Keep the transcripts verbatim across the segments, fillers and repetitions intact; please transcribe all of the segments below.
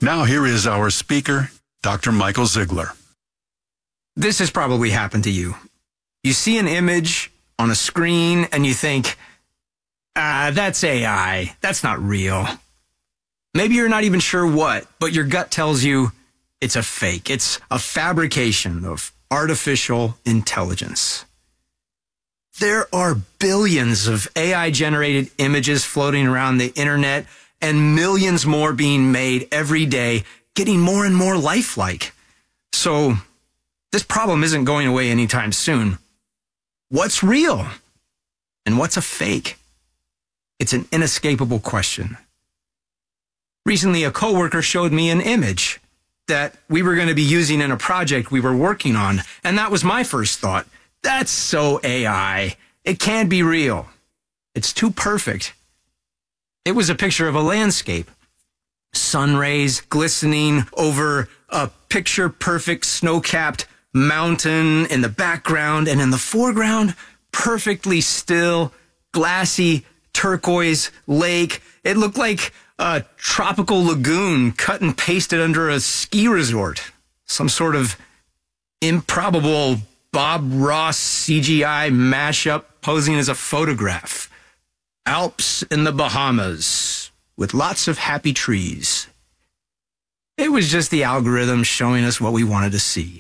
Now here is our speaker, Doctor Michael Ziegler. This has probably happened to you. You see an image on a screen and you think, ah, that's A I. That's not real. Maybe you're not even sure what, but your gut tells you it's a fake. It's a fabrication of artificial intelligence. There are billions of A I-generated images floating around the internet and millions more being made every day, getting more and more lifelike. So this problem isn't going away anytime soon. What's real and what's a fake? It's an inescapable question. Recently, a coworker showed me an image that we were going to be using in a project we were working on, and that was my first thought. That's so A I. It can't be real. It's too perfect. It was a picture of a landscape. Sun rays glistening over a picture-perfect snow-capped mountain in the background, and in the foreground, perfectly still, glassy, turquoise lake. It looked like a tropical lagoon cut and pasted under a ski resort. Some sort of improbable Bob Ross C G I mashup posing as a photograph. Alps in the Bahamas with lots of happy trees. It was just the algorithm showing us what we wanted to see.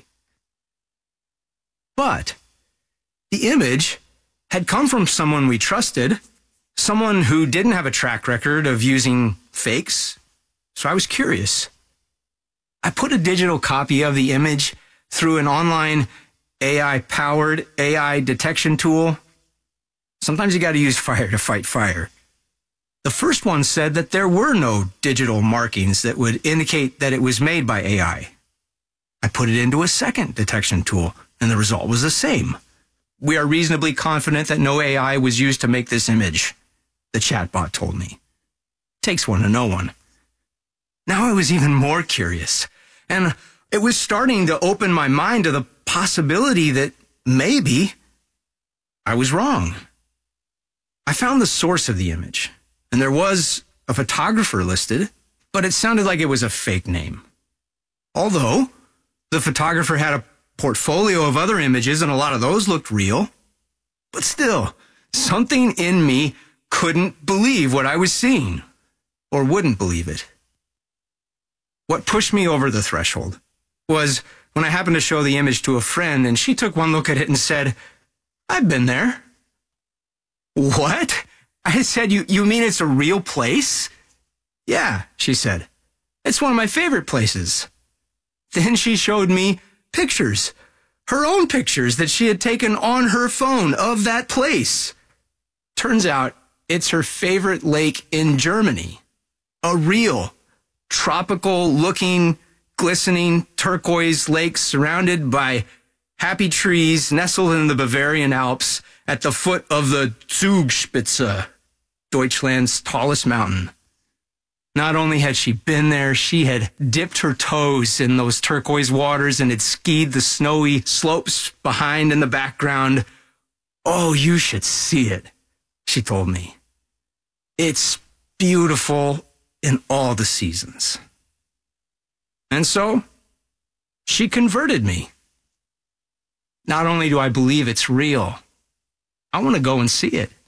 But the image had come from someone we trusted, someone who didn't have a track record of using fakes. So I was curious. I put a digital copy of the image through an online A I-powered A I detection tool. Sometimes you got to use fire to fight fire. The first one said that there were no digital markings that would indicate that it was made by A I. I put it into a second detection tool, and the result was the same. We are reasonably confident that no A I was used to make this image, the chatbot told me. Takes one to know one. Now I was even more curious, and it was starting to open my mind to the possibility that maybe I was wrong. I found the source of the image, and there was a photographer listed, but it sounded like it was a fake name. Although the photographer had a portfolio of other images, and a lot of those looked real. But still, something in me couldn't believe what I was seeing, or wouldn't believe it. What pushed me over the threshold was when I happened to show the image to a friend, and she took one look at it and said, I've been there. What? I said, you, you mean it's a real place? Yeah, she said. It's one of my favorite places. Then she showed me pictures, her own pictures that she had taken on her phone of that place. Turns out it's her favorite lake in Germany. A real, tropical-looking, glistening turquoise lake surrounded by happy trees nestled in the Bavarian Alps at the foot of the Zugspitze, Deutschland's tallest mountain. Not only had she been there, she had dipped her toes in those turquoise waters and had skied the snowy slopes behind in the background. Oh, you should see it, she told me. It's beautiful in all the seasons. And so, she converted me. Not only do I believe it's real, I want to go and see it.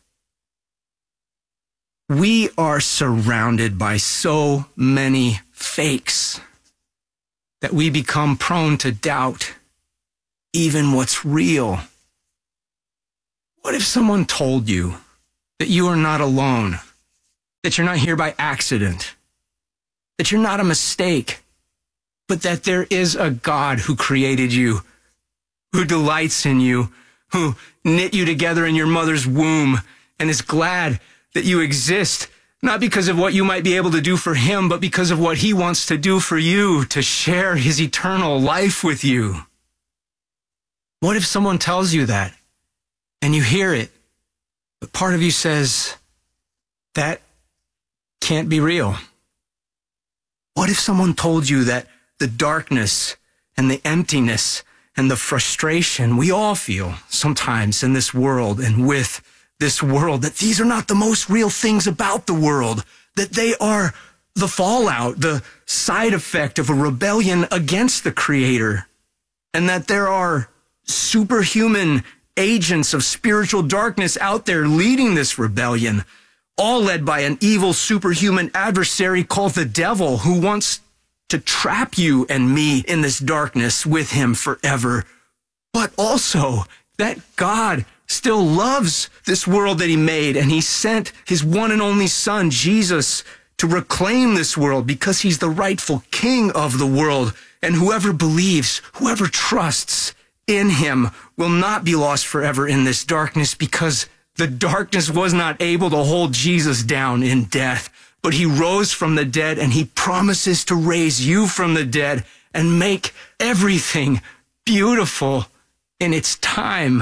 We are surrounded by so many fakes that we become prone to doubt even what's real. What if someone told you that you are not alone, that you're not here by accident, that you're not a mistake, but that there is a God who created you, who delights in you, who knit you together in your mother's womb and is glad that you exist, not because of what you might be able to do for him, but because of what he wants to do for you, to share his eternal life with you. What if someone tells you that and you hear it, but part of you says, that can't be real? What if someone told you that the darkness and the emptiness and the frustration we all feel sometimes in this world and with this world, that these are not the most real things about the world, that they are the fallout, the side effect of a rebellion against the Creator, and that there are superhuman agents of spiritual darkness out there leading this rebellion, all led by an evil superhuman adversary called the devil, who wants to trap you and me in this darkness with him forever. But also that God still loves this world that he made, and he sent his one and only Son, Jesus, to reclaim this world because he's the rightful king of the world. And whoever believes, whoever trusts in him will not be lost forever in this darkness, because the darkness was not able to hold Jesus down in death, but he rose from the dead, and he promises to raise you from the dead and make everything beautiful in its time.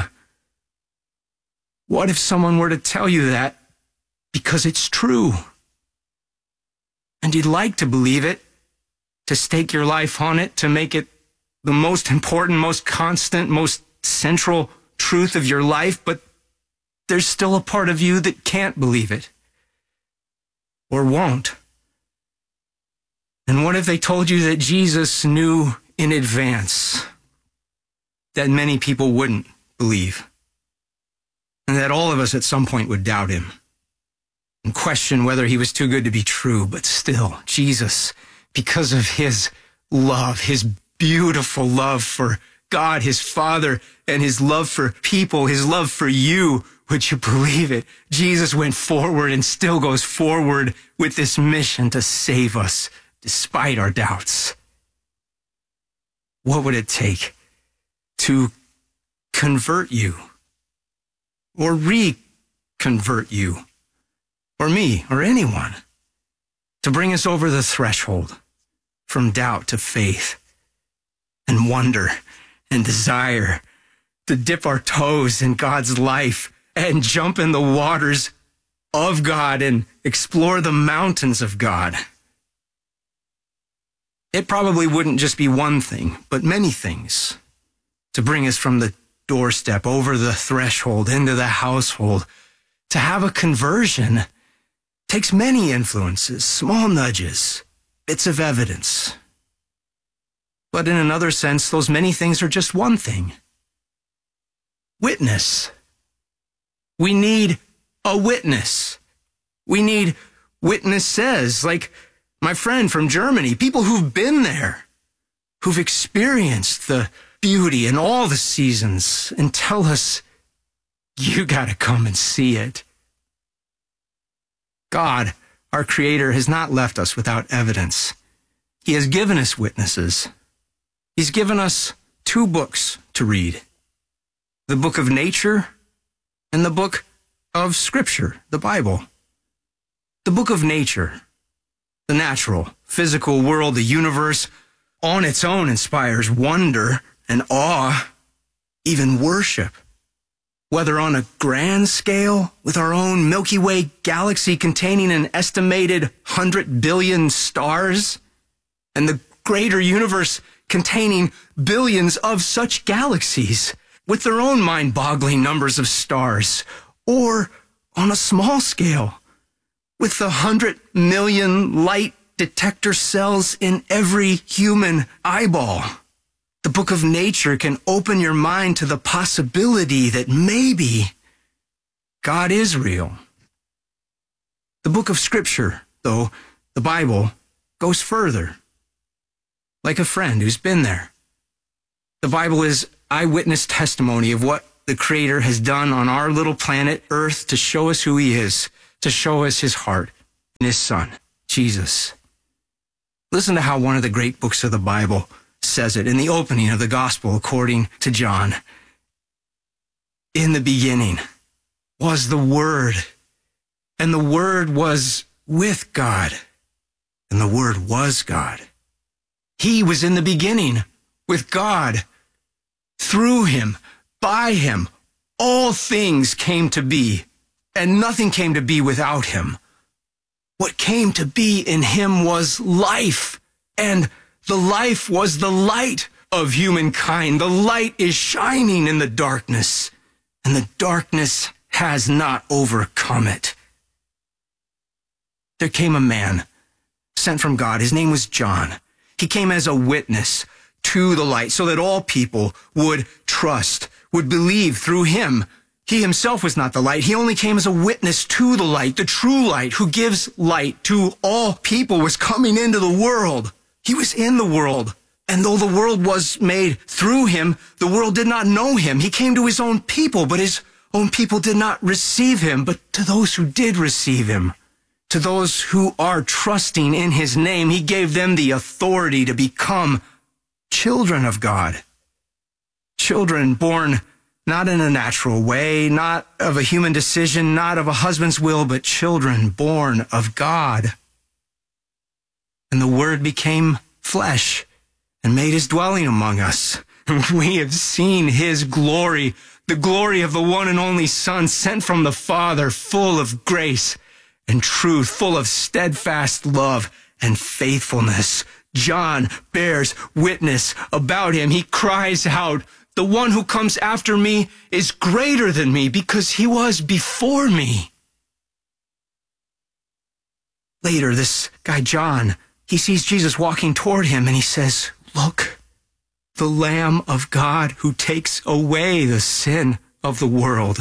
What if someone were to tell you that because it's true, and you'd like to believe it, to stake your life on it, to make it the most important, most constant, most central truth of your life, but there's still a part of you that can't believe it or won't? And what if they told you that Jesus knew in advance that many people wouldn't believe, and that all of us at some point would doubt him and question whether he was too good to be true? But still, Jesus, because of his love, his beautiful love for God, his Father, and his love for people, his love for you, would you believe it? Jesus went forward and still goes forward with this mission to save us despite our doubts. What would it take to convert you, or reconvert you, or me, or anyone, to bring us over the threshold from doubt to faith and wonder and desire, to dip our toes in God's life and jump in the waters of God and explore the mountains of God? It probably wouldn't just be one thing, but many things to bring us from the doorstep over the threshold into the household. To have a conversion takes many influences, small nudges, bits of evidence. But in another sense, those many things are just one thing: witness. We need a witness. We need witnesses, like my friend from Germany, people who've been there, who've experienced the beauty in all the seasons, and tell us, you got to come and see it. God, our Creator, has not left us without evidence. He has given us witnesses. He's given us two books to read: the book of nature and the book of Scripture, the Bible. The book of nature, the natural, physical world, the universe, on its own inspires wonder and awe, even worship. Whether on a grand scale, with our own Milky Way galaxy containing an estimated one hundred billion stars, and the greater universe containing billions of such galaxies, with their own mind-boggling numbers of stars, or on a small scale, with the hundred million light detector cells in every human eyeball. The book of nature can open your mind to the possibility that maybe God is real. The book of Scripture, though, the Bible, goes further. Like a friend who's been there. The Bible is eyewitness testimony of what the Creator has done on our little planet Earth to show us who he is, to show us his heart and his Son, Jesus. Listen to how one of the great books of the Bible says it in the opening of the Gospel according to John. In the beginning was the Word, and the Word was with God, and the Word was God. He was in the beginning with God. Through him, by him, all things came to be, and nothing came to be without him. What came to be in him was life, and the life was the light of humankind. The light is shining in the darkness, and the darkness has not overcome it. There came a man sent from God. His name was John. He came as a witness to the light so that all people would trust, would believe through him. He himself was not the light. He only came as a witness to the light, the true light who gives light to all people was coming into the world. He was in the world. And though the world was made through him, the world did not know him. He came to his own people, but his own people did not receive him. But to those who did receive him, to those who are trusting in his name, he gave them the authority to become children of God. Children born not in a natural way, not of a human decision, not of a husband's will, but children born of God. And the Word became flesh and made his dwelling among us. We have seen his glory, the glory of the one and only Son sent from the Father, full of grace and truth, full of steadfast love and faithfulness. John bears witness about him. He cries out, "The one who comes after me is greater than me because he was before me." Later, this guy John, he sees Jesus walking toward him and he says, "Look, the Lamb of God who takes away the sin of the world."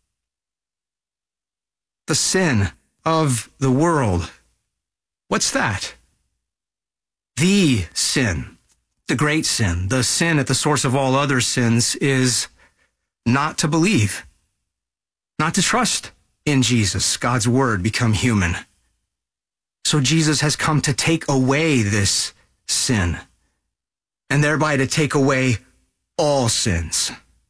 The sin of the world. What's that? The sin, the great sin, the sin at the source of all other sins is not to believe, not to trust in Jesus, God's Word become human. So Jesus has come to take away this sin and thereby to take away all sins.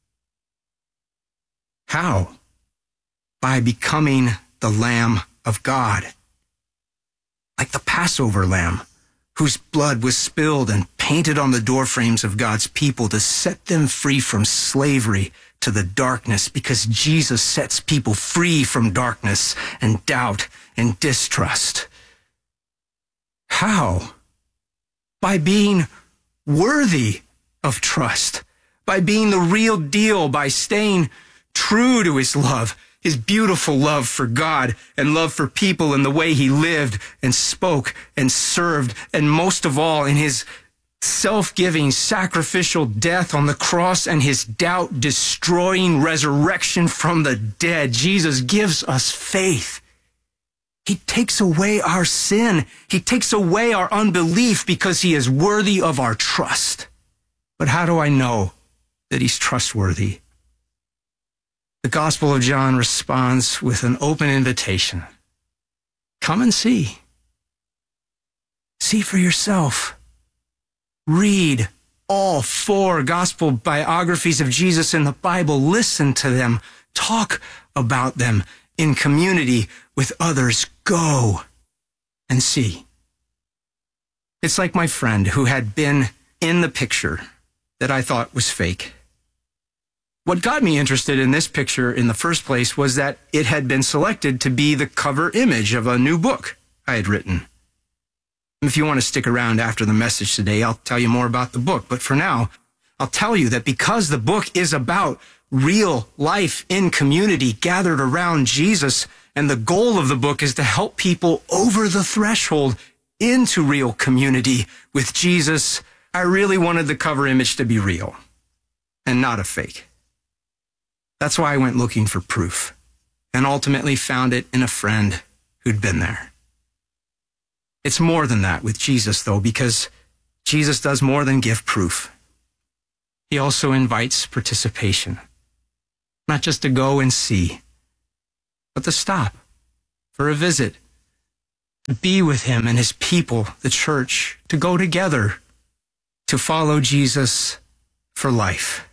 How? By becoming the Lamb of God, like the Passover lamb, whose blood was spilled and painted on the doorframes of God's people to set them free from slavery to the darkness, because Jesus sets people free from darkness and doubt and distrust. How? By being worthy of trust, by being the real deal, by staying true to his love, his beautiful love for God and love for people in the way he lived and spoke and served, and most of all in his self-giving sacrificial death on the cross and his doubt-destroying resurrection from the dead. Jesus gives us faith. He takes away our sin. He takes away our unbelief because he is worthy of our trust. But how do I know that he's trustworthy? The Gospel of John responds with an open invitation. Come and see. See for yourself. Read all four gospel biographies of Jesus in the Bible. Listen to them. Talk about them in community with others. Go and see. It's like my friend who had been in the picture that I thought was fake. What got me interested in this picture in the first place was that it had been selected to be the cover image of a new book I had written. If you want to stick around after the message today, I'll tell you more about the book. But for now, I'll tell you that because the book is about real life in community gathered around Jesus, and the goal of the book is to help people over the threshold into real community with Jesus, I really wanted the cover image to be real and not a fake. That's why I went looking for proof and ultimately found it in a friend who'd been there. It's more than that with Jesus, though, because Jesus does more than give proof. He also invites participation, not just to go and see, but to stop for a visit, to be with him and his people, the church, to go together, to follow Jesus for life.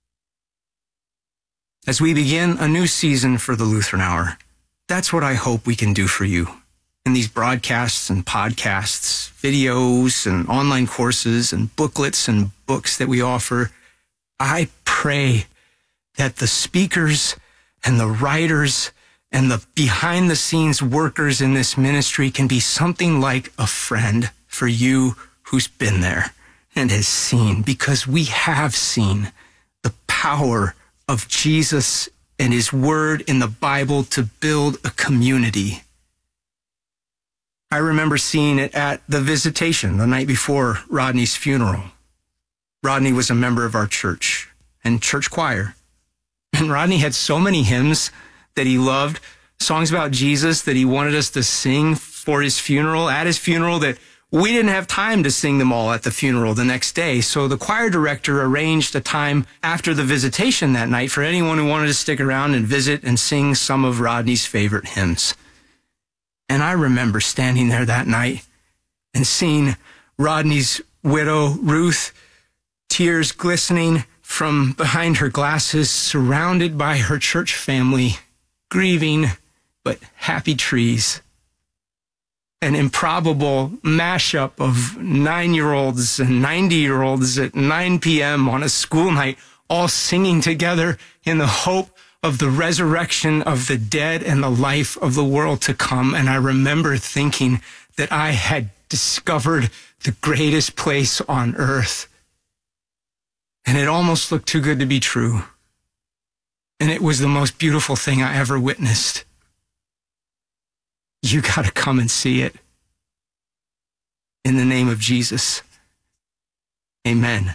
As we begin a new season for the Lutheran Hour, that's what I hope we can do for you in these broadcasts and podcasts, videos and online courses and booklets and books that we offer. I pray that the speakers and the writers and the behind-the-scenes workers in this ministry can be something like a friend for you who's been there and has seen, because we have seen the power of Jesus and his word in the Bible to build a community. I remember seeing it at the visitation the night before Rodney's funeral. Rodney was a member of our church and church choir. And Rodney had so many hymns that he loved, songs about Jesus that he wanted us to sing for his funeral, at his funeral, that we didn't have time to sing them all at the funeral the next day. So the choir director arranged a time after the visitation that night for anyone who wanted to stick around and visit and sing some of Rodney's favorite hymns. And I remember standing there that night and seeing Rodney's widow, Ruth, tears glistening from behind her glasses, surrounded by her church family, grieving but happy trees. An improbable mashup of nine-year-olds and ninety-year-olds at nine p.m. on a school night, all singing together in the hope of the resurrection of the dead and the life of the world to come. And I remember thinking that I had discovered the greatest place on earth. And it almost looked too good to be true. And it was the most beautiful thing I ever witnessed. You got to come and see it. In the name of Jesus. Amen.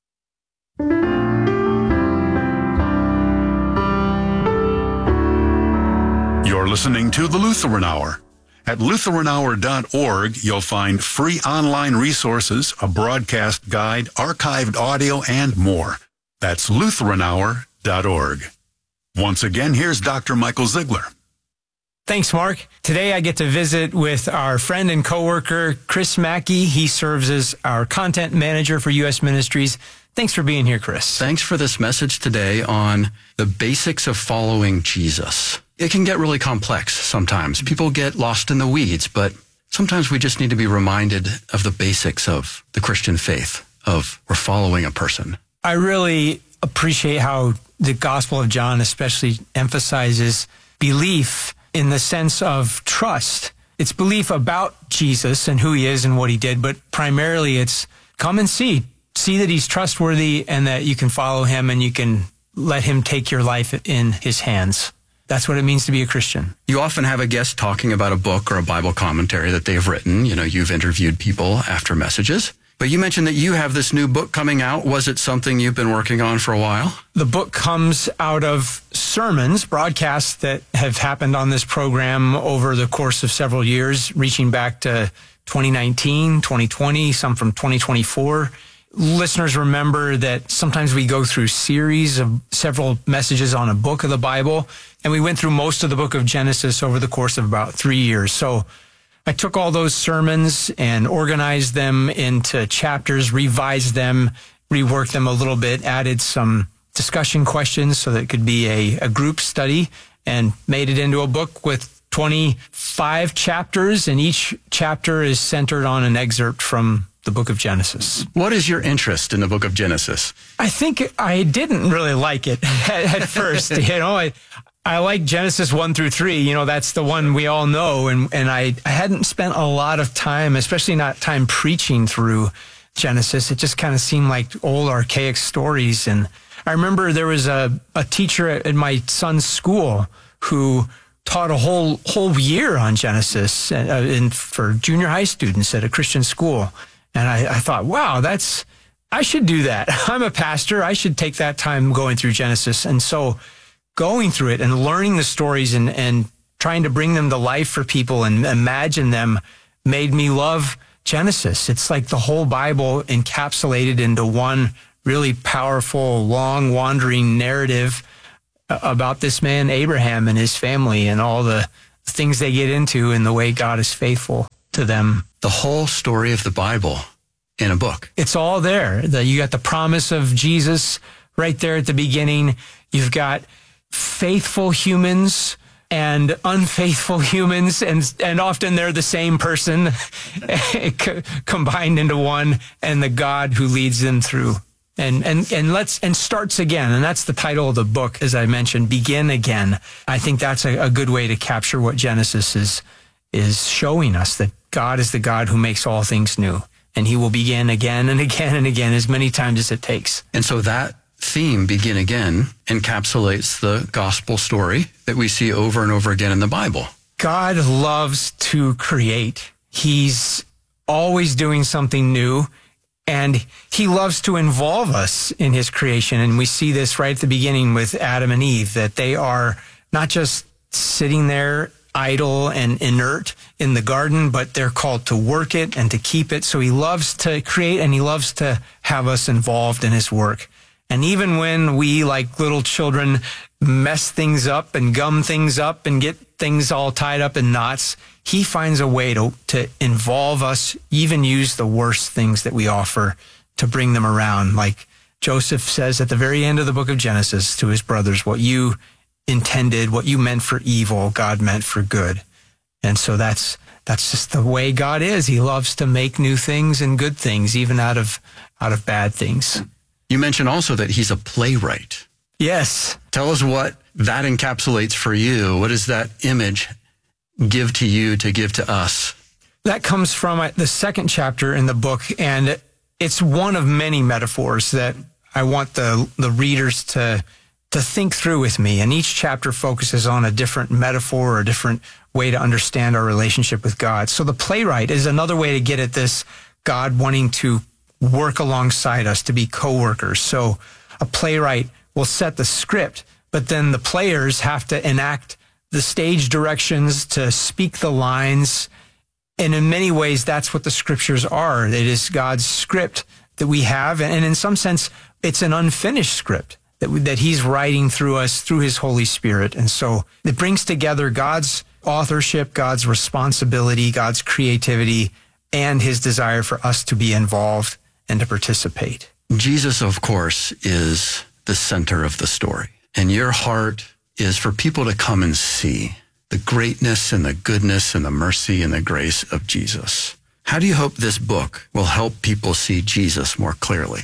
You're listening to the Lutheran Hour. At Lutheran Hour dot org, you'll find free online resources, a broadcast guide, archived audio, and more. That's Lutheran Hour dot org. Once again, here's Doctor Michael Ziegler. Thanks, Mark. Today I get to visit with our friend and coworker, Chris Mackey. He serves as our content manager for U S Ministries. Thanks for being here, Chris. Thanks for this message today on the basics of following Jesus. It can get really complex sometimes. People get lost in the weeds, but sometimes we just need to be reminded of the basics of the Christian faith, of we're following a person. I really appreciate how the Gospel of John especially emphasizes belief in the sense of trust. It's belief about Jesus and who he is and what he did, but primarily it's come and see. See that he's trustworthy and that you can follow him and you can let him take your life in his hands. That's what it means to be a Christian. You often have a guest talking about a book or a Bible commentary that they've written. You know, you've interviewed people after messages. But you mentioned that you have this new book coming out. Was it something you've been working on for a while? The book comes out of sermons, broadcasts that have happened on this program over the course of several years, reaching back to twenty nineteen, twenty twenty, some from twenty twenty-four. Listeners remember that sometimes we go through series of several messages on a book of the Bible, and we went through most of the book of Genesis over the course of about three years. So I took all those sermons and organized them into chapters, revised them, reworked them a little bit, added some discussion questions so that it could be a, a group study, and made it into a book with twenty-five chapters, and each chapter is centered on an excerpt from the book of Genesis. What is your interest in the book of Genesis? I think I didn't really like it at, at first. You know, I, I like Genesis one through three. You know, that's the one we all know. And, and I, I hadn't spent a lot of time, especially not time preaching through Genesis. It just kind of seemed like old archaic stories. And I remember there was a, a teacher at, at my son's school who taught a whole, whole year on Genesis uh, in, for junior high students at a Christian school. And I, I thought, wow, that's, I should do that. I'm a pastor. I should take that time going through Genesis. And so going through it and learning the stories and, and trying to bring them to life for people and imagine them made me love Genesis. It's like the whole Bible encapsulated into one really powerful, long, wandering narrative about this man, Abraham, and his family and all the things they get into and the way God is faithful to them. The whole story of the Bible in a book. It's all there. The, you got the promise of Jesus right there at the beginning. You've got faithful humans and unfaithful humans, and and often they're the same person combined into one, and the God who leads them through. And and and let's and starts again, and that's the title of the book, as I mentioned, Begin Again. I think that's a, a good way to capture what Genesis is is showing us, that God is the God who makes all things new, and he will begin again and again and again as many times as it takes. And so that theme, Begin Again, encapsulates the gospel story that we see over and over again in the Bible. God loves to create. He's always doing something new, and he loves to involve us in his creation. And we see this right at the beginning with Adam and Eve, that they are not just sitting there idle and inert in the garden, but they're called to work it and to keep it. So he loves to create, and he loves to have us involved in his work. And even when we, like little children, mess things up and gum things up and get things all tied up in knots, he finds a way to, to involve us, even use the worst things that we offer to bring them around. Like Joseph says at the very end of the book of Genesis to his brothers, what you intended, what you meant for evil, God meant for good. And so that's that's just the way God is. He loves to make new things and good things, even out of out of bad things. You mentioned also that he's a playwright. Yes. Tell us what that encapsulates for you. What does that image give to you to give to us? That comes from the second chapter in the book, and it's one of many metaphors that I want the the readers to to think through with me. And each chapter focuses on a different metaphor or a different way to understand our relationship with God. So the playwright is another way to get at this God wanting to work alongside us, to be co-workers. So a playwright will set the script, but then the players have to enact the stage directions, to speak the lines. And in many ways, that's what the scriptures are. It is God's script that we have. And in some sense, it's an unfinished script that we, that he's writing through us, through his Holy Spirit. And so it brings together God's authorship, God's responsibility, God's creativity, and his desire for us to be involved and to participate. Jesus, of course, is the center of the story. And your heart is for people to come and see the greatness and the goodness and the mercy and the grace of Jesus. How do you hope this book will help people see Jesus more clearly?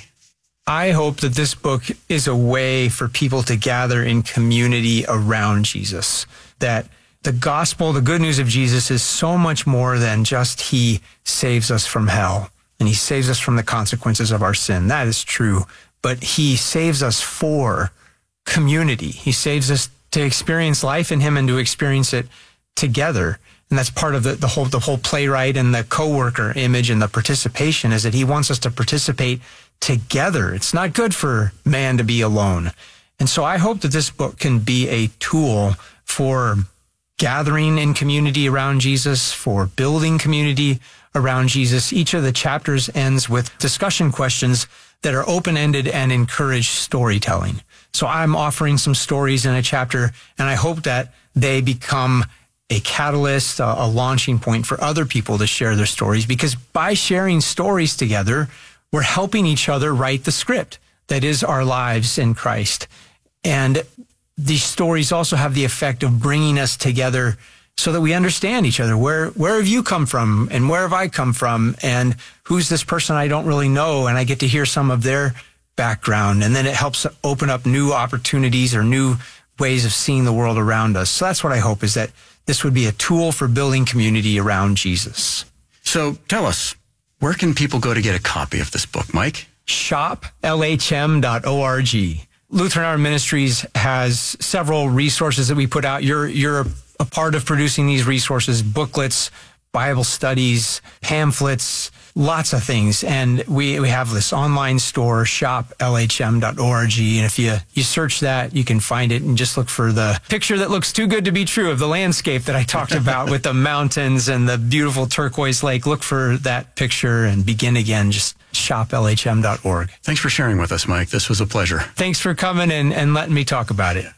I hope that this book is a way for people to gather in community around Jesus, that the gospel, the good news of Jesus, is so much more than just he saves us from hell and he saves us from the consequences of our sin. That is true. But he saves us for community. He saves us to experience life in him and to experience it together. And that's part of the, the whole the whole playwright and the co-worker image and the participation, is that he wants us to participate together. It's not good for man to be alone. And so I hope that this book can be a tool for gathering in community around Jesus, for building community around Jesus. Each of the chapters ends with discussion questions that are open-ended and encourage storytelling. So I'm offering some stories in a chapter, and I hope that they become a catalyst, a, a launching point for other people to share their stories, because by sharing stories together, we're helping each other write the script that is our lives in Christ. And these stories also have the effect of bringing us together so that we understand each other. Where, where have you come from, and where have I come from, and who's this person I don't really know, and I get to hear some of their background. And then it helps open up new opportunities or new ways of seeing the world around us. So that's what I hope, is that this would be a tool for building community around Jesus. So tell us, where can people go to get a copy of this book, Mike? shop L H M dot org. Lutheran Hour Ministries has several resources that we put out. You're, you're a part of producing these resources: booklets, Bible studies, pamphlets, lots of things. And we, we have this online store, shop L H M dot org. And if you, you search that, you can find it, and just look for the picture that looks too good to be true of the landscape that I talked about with the mountains and the beautiful turquoise lake. Look for that picture and begin again. Just shop L H M dot org. Thanks for sharing with us, Mike. This was a pleasure. Thanks for coming and, and letting me talk about it.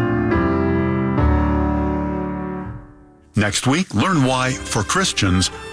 Next week, learn why, for Christians,